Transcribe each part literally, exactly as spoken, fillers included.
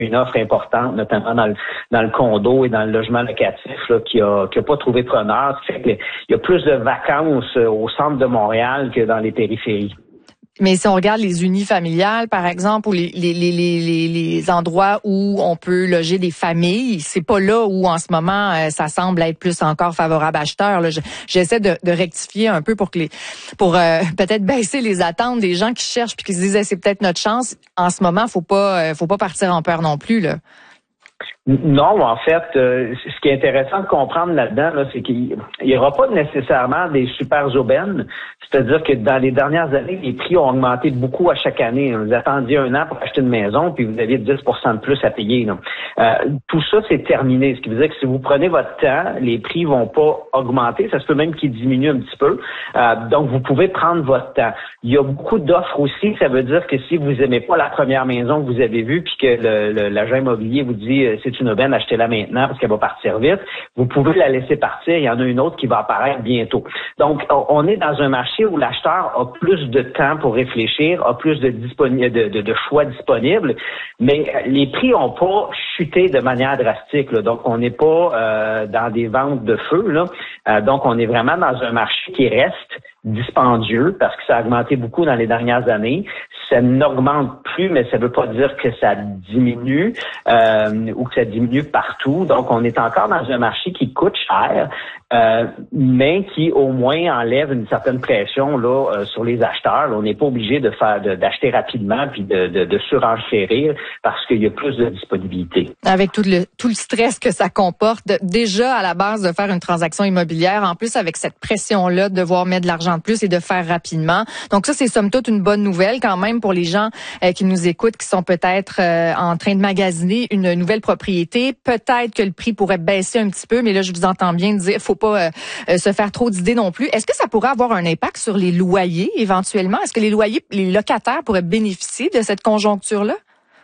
une offre importante, notamment dans le, dans le condo et dans le logement locatif, là, qui a, qui a pas trouvé preneur. Ça fait que il y a plus de vacances au centre de Montréal que dans les périphéries. Mais si on regarde les unifamiliales, par exemple, ou les, les, les, les, les endroits où on peut loger des familles, c'est pas là où, en ce moment, ça semble être plus encore favorable à acheteurs. Là. J'essaie de, de rectifier un peu pour que les, pour euh, peut-être baisser les attentes des gens qui cherchent puis qui se disent, c'est peut-être notre chance. En ce moment, faut pas, faut pas partir en peur non plus, là. Non, en fait, euh, ce qui est intéressant de comprendre là-dedans, là, c'est qu'il n'y aura pas nécessairement des super aubaines. C'est-à-dire que dans les dernières années, les prix ont augmenté beaucoup à chaque année. Vous attendiez un an pour acheter une maison, puis vous aviez dix pour cent de plus à payer. Là. Euh, tout ça, c'est terminé. Ce qui veut dire que si vous prenez votre temps, les prix vont pas augmenter. Ça se peut même qu'ils diminuent un petit peu. Euh, donc, vous pouvez prendre votre temps. Il y a beaucoup d'offres aussi. Ça veut dire que si vous aimez pas la première maison que vous avez vue, puis que le, le, l'agent immobilier vous dit euh, c'est une aubaine, achetez-la maintenant parce qu'elle va partir vite, vous pouvez la laisser partir. Il y en a une autre qui va apparaître bientôt. Donc, on est dans un marché où l'acheteur a plus de temps pour réfléchir, a plus de, disponi- de, de, de choix disponibles, mais les prix n'ont pas chuté de manière drastique. Là. Donc, on n'est pas euh, dans des ventes de feu. Là. Euh, donc, on est vraiment dans un marché qui reste dispendieux parce que ça a augmenté beaucoup dans les dernières années. Ça n'augmente plus, mais ça ne veut pas dire que ça diminue euh, ou que ça diminue partout. Donc, on est encore dans un marché qui coûte cher, euh, mais qui au moins enlève une certaine pression là euh, sur les acheteurs. Là, on n'est pas obligé de faire de, d'acheter rapidement puis de, de, de surenchérir parce qu'il y a plus de disponibilité. Avec tout le tout le stress que ça comporte, déjà à la base de faire une transaction immobilière, en plus avec cette pression-là de devoir mettre de l'argent de plus et de faire rapidement. Donc ça, c'est somme toute une bonne nouvelle quand même pour les gens euh, qui nous écoutent, qui sont peut-être euh, en train de magasiner une nouvelle propriété. Peut-être que le prix pourrait baisser un petit peu, mais là, je vous entends bien dire, faut pas euh, se faire trop d'idées non plus. Est-ce que ça pourrait avoir un impact sur les loyers éventuellement? Est-ce que les loyers, les locataires pourraient bénéficier de cette conjoncture-là?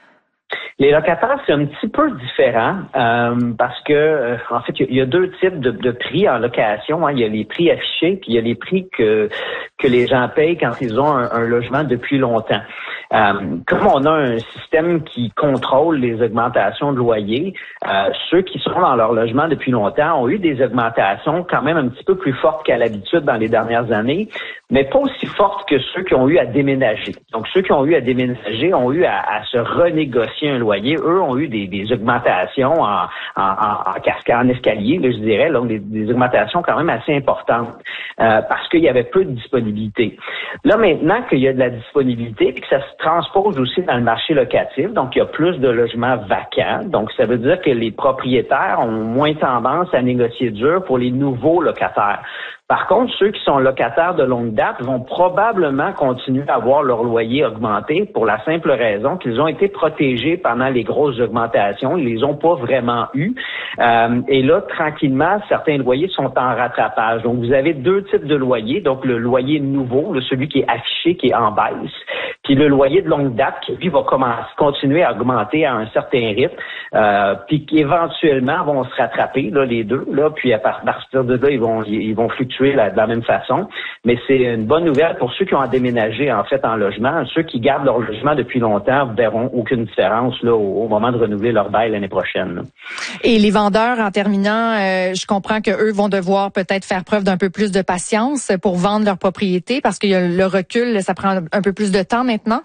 Les locataires, c'est un petit peu différent euh, parce que, euh, en fait, il y, y a deux types de, de prix en location. Hein. Il y a les prix affichés, puis il y a les prix que que les gens payent quand ils ont un, un logement depuis longtemps. Euh, comme on a un système qui contrôle les augmentations de loyer, euh, ceux qui sont dans leur logement depuis longtemps ont eu des augmentations quand même un petit peu plus fortes qu'à l'habitude dans les dernières années, mais pas aussi fortes que ceux qui ont eu à déménager. Donc, ceux qui ont eu à déménager ont eu à, à se renégocier un loyer. Eux ont eu des, des augmentations en, en, en, en cascade, en escalier, là, je dirais, donc des, des augmentations quand même assez importantes euh, parce qu'il y avait peu de disponibilité. Là, maintenant qu'il y a de la disponibilité et que ça se transpose aussi dans le marché locatif, donc il y a plus de logements vacants, donc ça veut dire que les propriétaires ont moins tendance à négocier dur pour les nouveaux locataires. Par contre, ceux qui sont locataires de longue date vont probablement continuer à voir leur loyer augmenter pour la simple raison qu'ils ont été protégés pendant les grosses augmentations. Ils les ont pas vraiment eu. Euh, et là, tranquillement, certains loyers sont en rattrapage. Donc, vous avez deux types de loyers. Donc, le loyer nouveau, le, celui qui est affiché, qui est en baisse, puis le loyer de longue date qui, lui, va commencer, continuer à augmenter à un certain rythme, euh, puis qui éventuellement vont se rattraper, là, les deux, là, puis à partir de là, ils vont, ils vont fluctuer de la même façon, mais c'est une bonne nouvelle pour ceux qui ont déménagé en fait en logement. Ceux qui gardent leur logement depuis longtemps verront aucune différence là au, au moment de renouveler leur bail l'année prochaine. Là. Et les vendeurs, en terminant, euh, je comprends que eux vont devoir peut-être faire preuve d'un peu plus de patience pour vendre leur propriété parce que le recul, ça prend un peu plus de temps maintenant.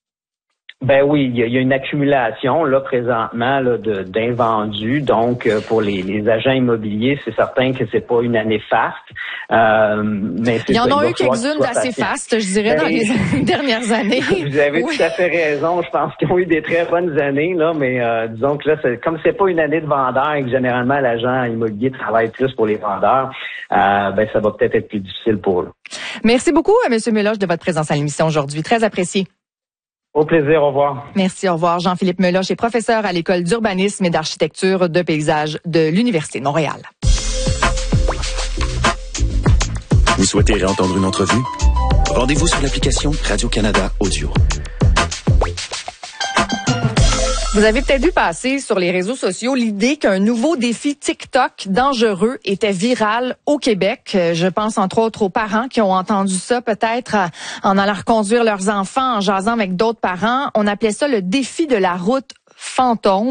Ben oui, il y a, il y a une accumulation là présentement là, de, d'invendus. Donc euh, pour les, les agents immobiliers, c'est certain que c'est pas une année faste. Euh, mais c'est il y en ça, a eu quelques-unes d'assez fastes, je dirais, ben, dans les dernières années. Vous avez oui. tout à fait raison. Je pense qu'ils ont eu des très bonnes années là, mais euh, disons que là, c'est, comme c'est pas une année de vendeurs et que généralement l'agent immobilier travaille plus pour les vendeurs, euh, ben ça va peut-être être plus difficile pour eux. Merci beaucoup, M. Meloche, de votre présence à l'émission aujourd'hui. Très apprécié. Au plaisir, au revoir. Merci, au revoir. Jean-Philippe Meloche est professeur à l'École d'urbanisme et d'architecture de paysage de l'Université de Montréal. Vous souhaitez réentendre une entrevue? Rendez-vous sur l'application Radio-Canada Audio. Vous avez peut-être vu passer sur les réseaux sociaux l'idée qu'un nouveau défi TikTok dangereux était viral au Québec. Je pense entre autres aux parents qui ont entendu ça peut-être en allant reconduire leurs enfants, en jasant avec d'autres parents. On appelait ça le défi de la route fantôme.